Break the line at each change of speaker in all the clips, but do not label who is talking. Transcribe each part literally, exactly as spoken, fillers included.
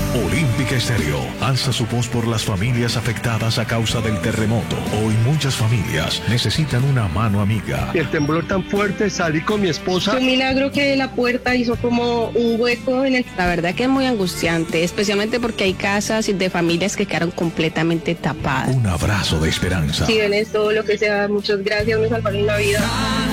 Olímpica Estéreo alza su voz por las familias afectadas a causa del terremoto. Hoy muchas familias necesitan una mano amiga.
El temblor tan fuerte, salí con mi esposa.
Fue un milagro que la puerta hizo como un hueco en el...
La verdad que es muy angustiante, especialmente porque hay casas de familias que quedaron completamente tapadas.
Un abrazo de esperanza.
Si ven esto, lo que sea, muchas gracias, me salvaron la vida.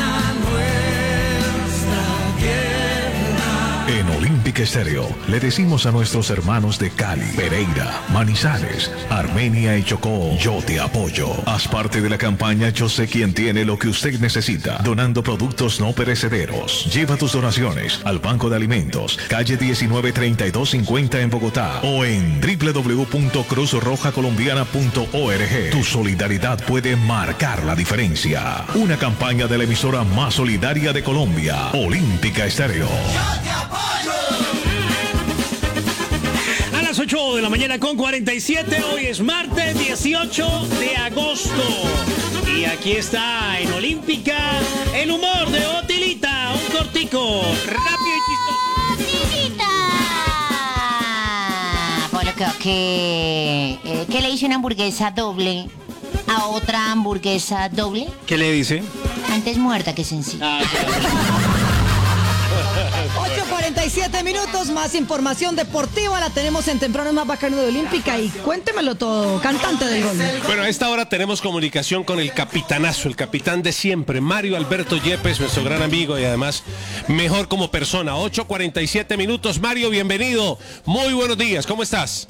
En Olímpica Estéreo le decimos a nuestros hermanos de Cali, Pereira, Manizales, Armenia y Chocó, yo te apoyo. Haz parte de la campaña Yo sé quién tiene lo que usted necesita, donando productos no perecederos. Lleva tus donaciones al Banco de Alimentos, calle diecinueve treinta y dos cincuenta en Bogotá o en doble u doble u doble u punto cruz roja colombiana punto org. Tu solidaridad puede marcar la diferencia. Una campaña de la emisora más solidaria de Colombia, Olímpica Estéreo.
A las ocho de la mañana con cuarenta y siete, hoy es martes dieciocho de agosto. Y aquí está en Olímpica el humor de Otilita, un cortico, rápido y chistoso.
¡Otilita! Bueno, creo que, eh, que le hice una hamburguesa doble a otra hamburguesa doble.
¿Qué le dice?
Antes muerta que sencilla.
Ah, claro.
ocho cuarenta y siete minutos, más información deportiva la tenemos en Temprano Más Bacano de Olímpica y cuéntemelo todo, cantante del gol.
Bueno, a esta hora tenemos comunicación con el capitanazo, el capitán de siempre, Mario Alberto Yepes, nuestro gran amigo y además mejor como persona. ocho cuarenta y siete minutos, Mario, bienvenido. Muy buenos días, ¿cómo estás?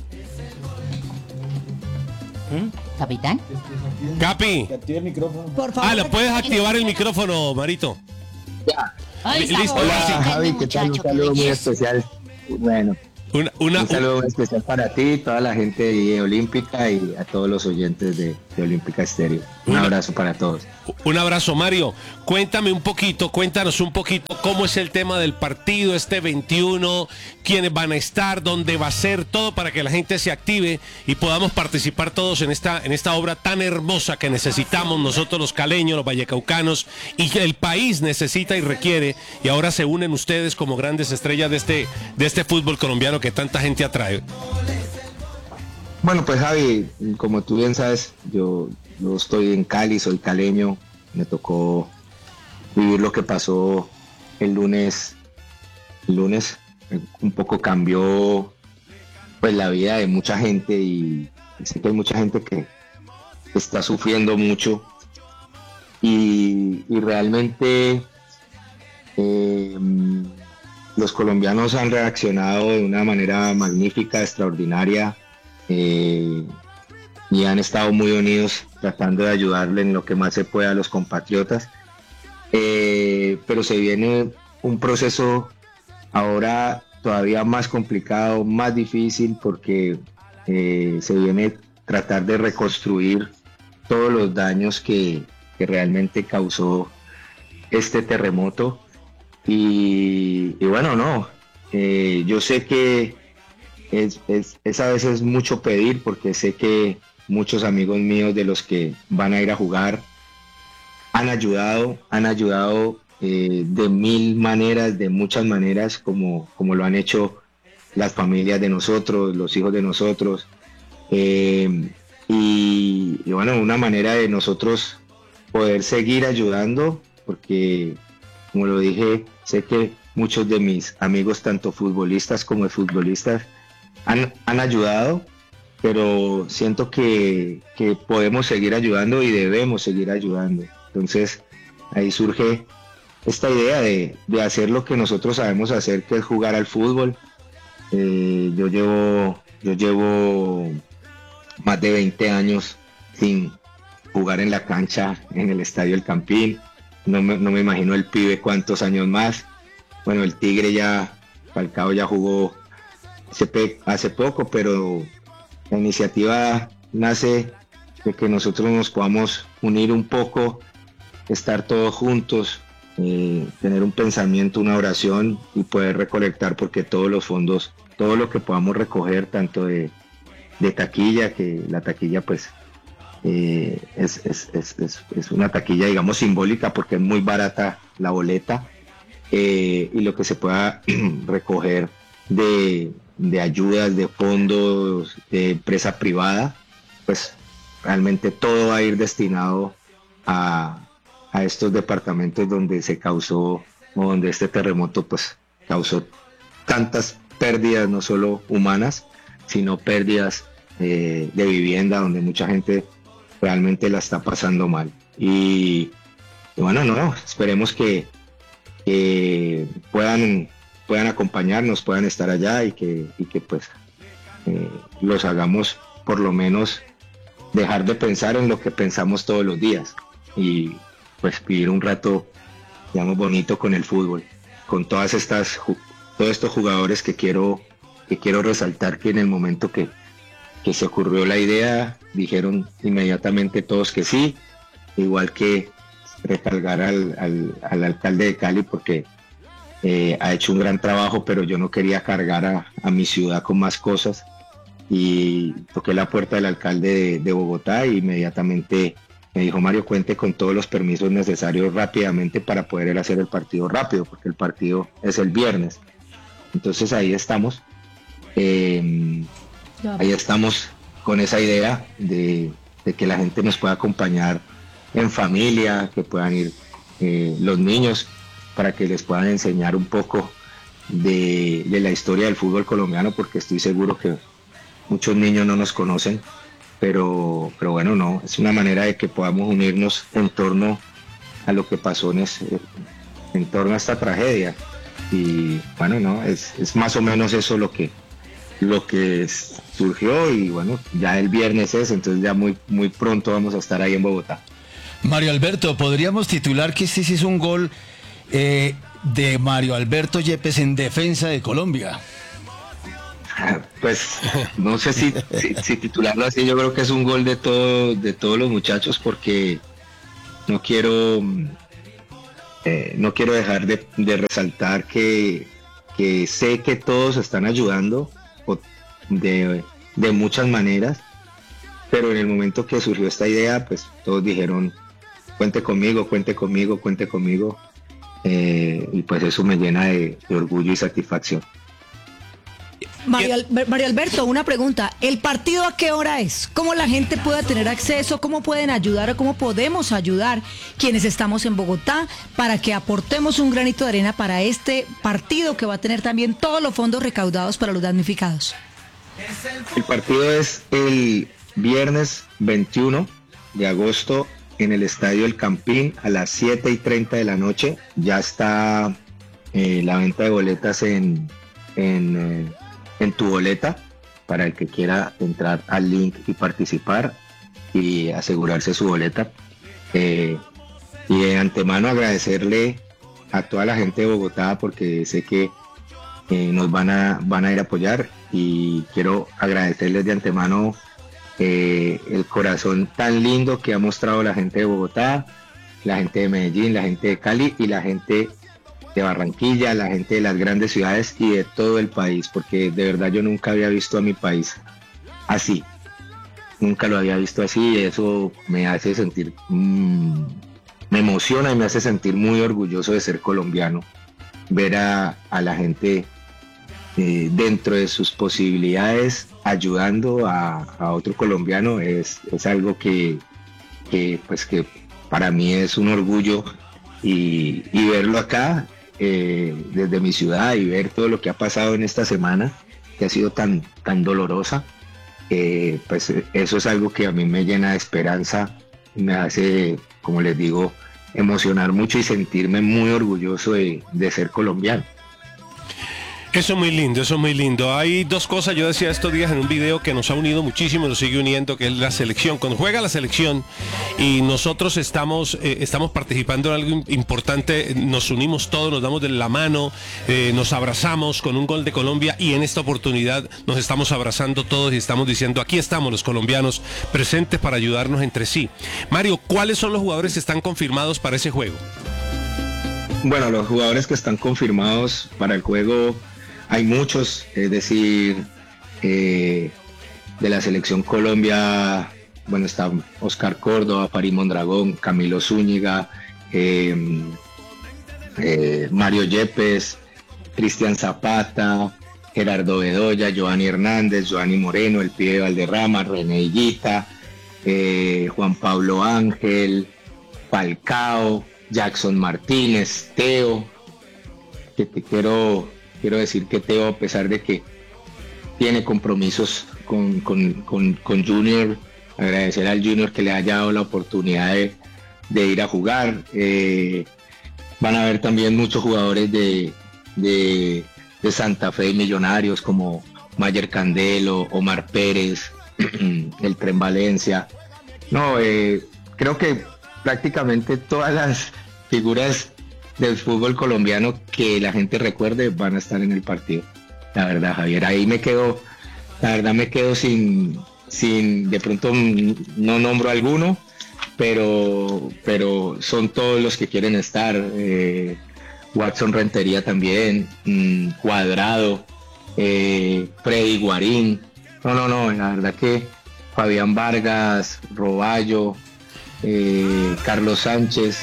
¿Capitán?
Capi.
Por favor.
Ah, ¿le puedes activar el micrófono, Marito?
Ya.
Ay,
Listo.
Hola, Javi, ¿qué tal? Un saludo muy especial. Bueno,
Una, una,
un saludo muy especial para ti, toda la gente de Olímpica y a todos los oyentes de, de Olímpica Estéreo. Un
Una-
abrazo para todos.
un abrazo, Mario. Cuéntame un poquito, cuéntanos un poquito cómo es el tema del partido este veintiuno, quiénes van a estar, dónde va a ser, todo para que la gente se active y podamos participar todos en esta, en esta obra tan hermosa que necesitamos nosotros los caleños, los vallecaucanos y que el país necesita y requiere, y ahora se unen ustedes como grandes estrellas de este, de este fútbol colombiano que tanta gente atrae.
Bueno, pues Javi, como tú bien sabes, yo, yo estoy en Cali, soy caleño, me tocó vivir lo que pasó el lunes. El lunes eh, un poco cambió pues la vida de mucha gente y, y sé que hay mucha gente que está sufriendo mucho y, y realmente eh, los colombianos han reaccionado de una manera magnífica, extraordinaria. Eh, y han estado muy unidos tratando de ayudarle en lo que más se pueda a los compatriotas, eh, pero se viene un proceso ahora todavía más complicado, más difícil, porque eh, se viene tratar de reconstruir todos los daños que, que realmente causó este terremoto y, y bueno, no, eh, yo sé que Es, es, es a veces mucho pedir porque sé que muchos amigos míos de los que van a ir a jugar han ayudado, han ayudado eh, de mil maneras, de muchas maneras, como, como lo han hecho las familias de nosotros, los hijos de nosotros. Eh, y, y bueno, una manera de nosotros poder seguir ayudando, porque como lo dije, sé que muchos de mis amigos, tanto futbolistas como de futbolistas, Han, han ayudado, pero siento que, que podemos seguir ayudando y debemos seguir ayudando. Entonces ahí surge esta idea de, de hacer lo que nosotros sabemos hacer, que es jugar al fútbol. Eh, yo llevo, yo llevo más de veinte años sin jugar en la cancha, en el Estadio El Campín. No me, no me imagino el pibe cuántos años más. Bueno, el Tigre ya, Falcao ya jugó Hace, hace poco, pero la iniciativa nace de que nosotros nos podamos unir un poco, estar todos juntos, eh, tener un pensamiento, una oración y poder recolectar, porque todos los fondos, todo lo que podamos recoger, tanto de, de taquilla, que la taquilla pues eh, es, es, es, es, es una taquilla digamos simbólica porque es muy barata la boleta, eh, y lo que se pueda recoger de de ayudas, de fondos, de empresa privada, pues realmente todo va a ir destinado a, a estos departamentos donde se causó, o donde este terremoto pues causó tantas pérdidas, no solo humanas, sino pérdidas eh, de vivienda, donde mucha gente realmente la está pasando mal. Y, y bueno, no, esperemos que, que puedan, puedan acompañarnos, puedan estar allá y que, y que pues eh, los hagamos por lo menos dejar de pensar en lo que pensamos todos los días y pues vivir un rato, digamos, bonito con el fútbol, con todas estas, todos estos jugadores que quiero, que quiero resaltar, que en el momento que, que se ocurrió la idea, dijeron inmediatamente todos que sí, igual que recalcar al, al, al alcalde de Cali porque eh, ha hecho un gran trabajo, pero yo no quería cargar a, a mi ciudad con más cosas y toqué la puerta del alcalde de, de Bogotá e inmediatamente me dijo: Mario, cuente con todos los permisos necesarios rápidamente para poder hacer el partido rápido, porque el partido es el viernes. Entonces ahí estamos, eh, ahí estamos con esa idea de, de que la gente nos pueda acompañar en familia, que puedan ir eh, los niños para que les puedan enseñar un poco de, de la historia del fútbol colombiano, porque estoy seguro que muchos niños no nos conocen, pero, pero bueno, no, es una manera de que podamos unirnos en torno a lo que pasó en, ese, en torno a esta tragedia. Y bueno, no, es, es más o menos eso lo que, lo que surgió y bueno, ya el viernes es, entonces ya muy, muy pronto vamos a estar ahí en Bogotá.
Mario Alberto, podríamos titular que este sí es un gol eh, de Mario Alberto Yepes en defensa de Colombia.
Pues no sé si, si, si titularlo así, yo creo que es un gol de, todo, de todos los muchachos porque no quiero eh, no quiero dejar de, de resaltar que, que sé que todos están ayudando de, de muchas maneras, pero en el momento que surgió esta idea, pues todos dijeron: cuente conmigo, cuente conmigo, cuente conmigo, eh, y pues eso me llena de, de orgullo y satisfacción.
Mario, Al- Mario Alberto, una pregunta. ¿El partido a qué hora es? ¿Cómo la gente puede tener acceso? ¿Cómo pueden ayudar o cómo podemos ayudar quienes estamos en Bogotá para que aportemos un granito de arena para este partido que va a tener también todos los fondos recaudados para los damnificados?
El partido es el viernes veintiuno de agosto en el Estadio El Campín a las siete y treinta de la noche. Ya está eh, la venta de boletas en... en eh, en tu boleta para el que quiera entrar al link y participar y asegurarse su boleta. Eh, y de antemano agradecerle a toda la gente de Bogotá porque sé que eh, nos van a, van a ir a apoyar y quiero agradecerles de antemano eh, el corazón tan lindo que ha mostrado la gente de Bogotá, la gente de Medellín, la gente de Cali y la gente de Barranquilla, la gente de las grandes ciudades y de todo el país, porque de verdad yo nunca había visto a mi país así, nunca lo había visto así y eso me hace sentir, mmm, me emociona y me hace sentir muy orgulloso de ser colombiano, ver a, a la gente eh, dentro de sus posibilidades ayudando a, a otro colombiano es, es algo que, que pues que para mí es un orgullo y, y verlo acá Eh, desde mi ciudad y ver todo lo que ha pasado en esta semana que ha sido tan, tan dolorosa, eh, pues eso es algo que a mí me llena de esperanza, me hace, como les digo, emocionar mucho y sentirme muy orgulloso de, de ser colombiano.
Eso es muy lindo, eso es muy lindo. Hay dos cosas, yo decía estos días en un video que nos ha unido muchísimo, nos sigue uniendo, que es la selección. Cuando juega la selección y nosotros estamos, eh, estamos participando en algo importante, nos unimos todos, nos damos de la mano, eh, nos abrazamos con un gol de Colombia y en esta oportunidad nos estamos abrazando todos y estamos diciendo: aquí estamos los colombianos presentes para ayudarnos entre sí. Mario, ¿cuáles son los jugadores que están confirmados para ese juego?
Bueno, los jugadores que están confirmados para el juego hay muchos, es decir, eh, de la selección Colombia, bueno, está Oscar Córdoba, Farid Mondragón, Camilo Zúñiga, eh, eh, Mario Yepes, Cristian Zapata, Gerardo Bedoya, Giovanni Hernández, Giovanni Moreno, el pibe Valderrama, René Higuita, eh, Juan Pablo Ángel, Falcao, Jackson Martínez, Teo, que te quiero, quiero decir que Teo, a pesar de que tiene compromisos con, con, con, con Junior, agradecer al Junior que le haya dado la oportunidad de, de ir a jugar. Eh, van a haber también muchos jugadores de, de, de Santa Fe y Millonarios como Mayer Candelo, Omar Pérez, el Tren Valencia. No, eh, creo que prácticamente todas las figuras del fútbol colombiano que la gente recuerde van a estar en el partido. La verdad, Javier, ahí me quedo, la verdad me quedo sin, sin, de pronto no nombro alguno, pero, pero son todos los que quieren estar. eh, Watson Rentería también, mmm, Cuadrado, eh, Freddy Guarín. No, no, no, la verdad que Fabián Vargas, Roballo, eh, Carlos Sánchez.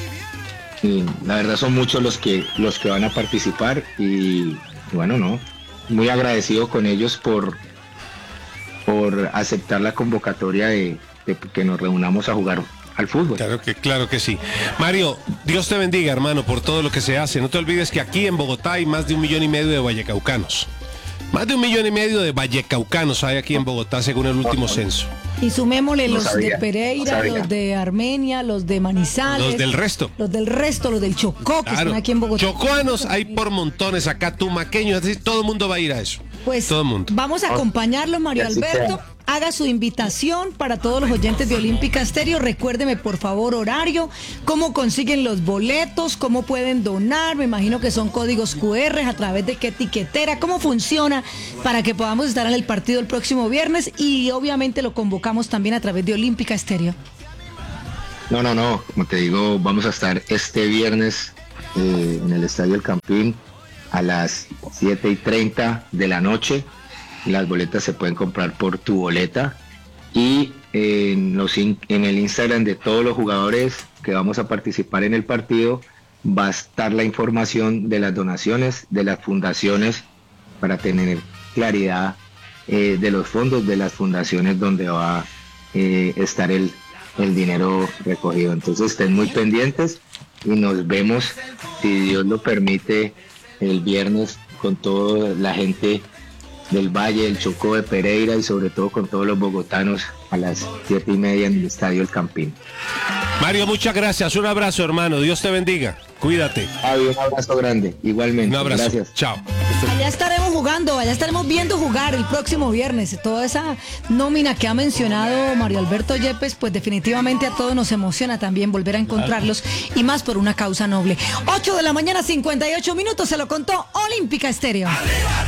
Y la verdad son muchos los que los que van a participar y bueno, no, muy agradecido con ellos por por aceptar la convocatoria de, de que nos reunamos a jugar al fútbol.
Claro que, claro que sí. Mario, Dios te bendiga, hermano, por todo lo que se hace. No te olvides que aquí en Bogotá hay más de un millón y medio de vallecaucanos. Más de un millón y medio de vallecaucanos hay aquí en Bogotá, según el último censo.
Y sumémosle
No
los
sabía,
de Pereira,
no sabía.
los de Armenia, los de Manizales.
Los del resto.
Los del resto, los del Chocó, que
Claro.
están aquí en Bogotá.
Chocoanos hay por montones acá, tumaqueños, es decir, todo el mundo va a ir a eso.
Pues
todo el mundo.
vamos a acompañarlo, Mario
Que así
Alberto.
sea.
Haga su invitación para todos los oyentes de Olímpica Estéreo. Recuérdeme, por favor, horario, cómo consiguen los boletos, cómo pueden donar. Me imagino que son códigos Q R, a través de qué etiquetera, cómo funciona para que podamos estar en el partido el próximo viernes y obviamente lo convocamos también a través de Olímpica Estéreo.
No, no, no, como te digo, vamos a estar este viernes eh, en el Estadio El Campín a las siete y treinta de la noche. Las boletas se pueden comprar por Tu Boleta y en, los in- en el Instagram de todos los jugadores que vamos a participar en el partido va a estar la información de las donaciones, de las fundaciones, para tener claridad eh, de los fondos de las fundaciones donde va a eh, estar el, el dinero recogido. Entonces estén muy pendientes y nos vemos, si Dios lo permite, el viernes con toda la gente del Valle, del Chocó, de Pereira y sobre todo con todos los bogotanos a las siete y media en el Estadio El Campín.
Mario, muchas gracias. Un abrazo, hermano. Dios te bendiga. Cuídate.
Javi, un abrazo grande, igualmente.
Un abrazo.
Gracias.
Chao.
Allá estaremos jugando, allá estaremos viendo jugar el próximo viernes. Toda esa nómina que ha mencionado Mario Alberto Yepes, pues definitivamente a todos nos emociona también volver a encontrarlos y más por una causa noble. ocho de la mañana, cincuenta y ocho minutos, se lo contó Olímpica Estéreo.